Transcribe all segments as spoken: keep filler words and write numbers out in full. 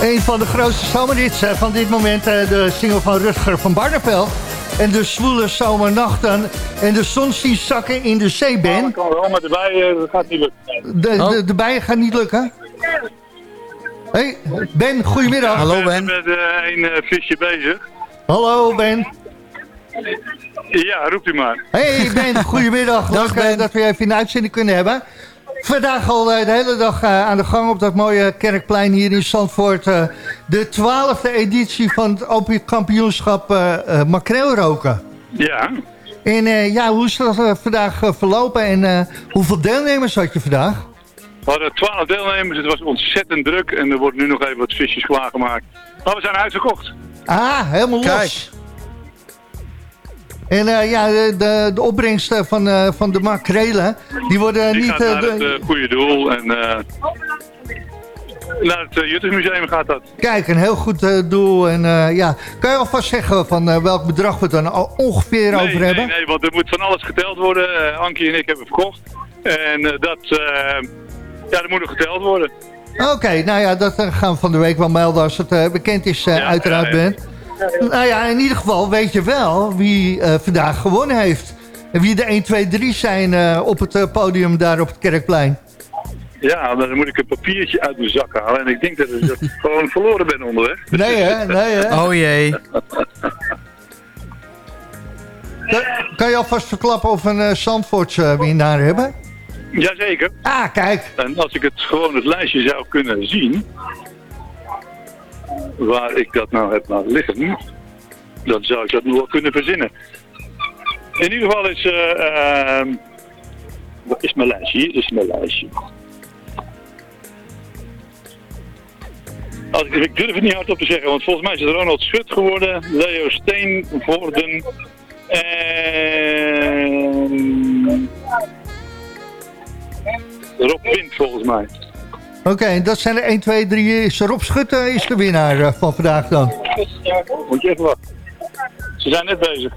Een van de grootste zomerhits van dit moment. De single van Rutger van Barneveld. En de zwoele zomernachten. En de zon zien zakken in de zee, Ben. Ja, dat kan wel, maar de bijen dat gaat niet lukken. De, oh. de, de bijen gaan niet lukken? Hey, Ben, goedemiddag. Hallo, Ben. Ik ben met uh, een uh, visje bezig. Hallo, Ben. Ja, roept u maar. Hey, Ben, goedemiddag. Dag, Leuk Ben. dat we even in de uitzending kunnen hebben. Vandaag al de hele dag aan de gang op dat mooie Kerkplein hier in Zandvoort. De twaalfde editie van het Open Kampioenschap uh, uh, makreelroken. Ja. En uh, ja, hoe is dat uh, vandaag uh, verlopen en uh, hoeveel deelnemers had je vandaag? We hadden twaalf deelnemers, het was ontzettend druk en er wordt nu nog even wat visjes klaargemaakt. Maar we zijn uitverkocht. Ah, helemaal los. Kijk. En uh, ja, de, de, de opbrengsten van, uh, van de makrelen, die worden Die niet... gaat Uh, naar het uh, goede doel en uh, naar het uh, Juttersmuseum gaat dat. Kijk, een heel goed uh, doel. En uh, ja, kan je alvast zeggen van uh, welk bedrag we het dan al ongeveer Nee, over nee, hebben? nee, want er moet van alles geteld worden. Uh, Ankie en ik hebben verkocht. En uh, dat, uh, ja, dat moet nog geteld worden. Oké, okay, nou ja, dat uh, gaan we van de week wel melden als het uh, bekend is, uh, Ja, uiteraard, ja, ja. Ben. Nou ja, in ieder geval weet je wel wie uh, vandaag gewonnen heeft. En wie de een, twee, drie zijn uh, op het uh, podium daar op het Kerkplein. Ja, dan moet ik een papiertje uit mijn zak halen. En ik denk dat ik dat gewoon verloren ben onderweg. Nee hè, nee hè. Oh jee. Kan, kan je alvast verklappen of we een uh, Zandvoorts uh, winnaar hebben? Jazeker. Ah, kijk. En als ik het gewoon het lijstje zou kunnen zien, waar ik dat nou heb laten liggen, dan zou ik dat nu wel kunnen verzinnen. In ieder geval is, uh, uh, wat is mijn lijstje? Hier is mijn lijstje. Als ik, ik durf het niet hardop te zeggen, want volgens mij is het Ronald Schut geworden, Leo Steenvoorden en Rob Wind volgens mij. Oké, okay, dat zijn er een, twee, drie. Is Rob Schutte is de winnaar uh, van vandaag dan. Moet je even wachten. Ze zijn net bezig.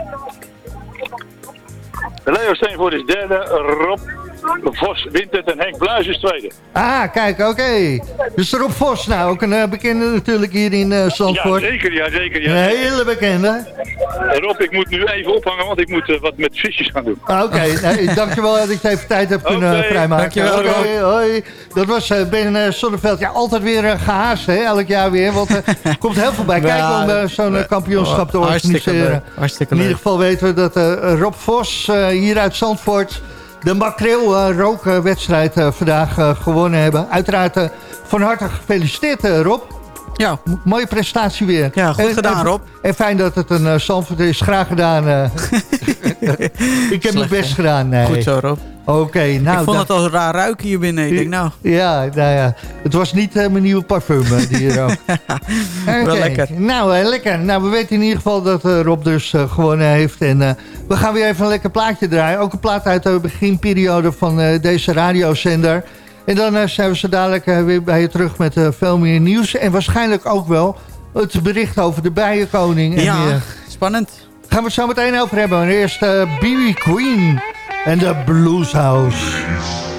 Leo Steenvoort is derde, Rob Vos wint het en Henk Bluis is tweede. Ah, kijk, oké. Okay. Dus Rob Vos, nou ook een uh, bekende natuurlijk hier in uh, Zandvoort. Ja, zeker, ja, zeker. Ja. Een hele bekende. Rob, ik moet nu even ophangen, want ik moet uh, wat met visjes gaan doen. Ah, oké, okay. Nee, dankjewel dat ik even tijd heb kunnen okay. vrijmaken. Dankjewel, Rob. Okay, hoi. Dat was uh, Ben uh, Zonneveld. Ja, altijd weer uh, gehaast, hè, elk jaar weer. Want er uh, komt heel veel bij kijken om uh, zo'n uh, kampioenschap te organiseren. Hartstikke leuk. Hartstikke leuk. In ieder geval weten we dat uh, Rob Vos uh, hier uit Zandvoort de makreel-rookwedstrijd uh, uh, vandaag uh, gewonnen hebben. Uiteraard uh, van harte gefeliciteerd, uh, Rob. Ja. M- mooie prestatie weer. Ja, goed en, gedaan, en, Rob. En fijn dat het een uh, Zandvoort is. Graag gedaan. Uh. Ik heb mijn best gedaan. Nee. Goed zo, Rob. Oké, okay, nou... Ik vond dat... het al raar ruiken hier binnen. Ik denk, nou... Ja, nou ja. Het was niet uh, mijn nieuwe parfum uh, die hier ook. Okay. Wel lekker. Nou, uh, lekker. Nou, we weten in ieder geval dat uh, Rob dus uh, gewonnen heeft. En uh, we gaan weer even een lekker plaatje draaien. Ook een plaat uit de beginperiode van uh, deze radiozender. En dan uh, zijn we zo dadelijk uh, weer bij je terug met uh, veel meer nieuws. En waarschijnlijk ook wel het bericht over de Bijenkoning. En ja, uh, spannend. gaan we het zo meteen over hebben. Maar eerst uh, B B Queen en de Blues House.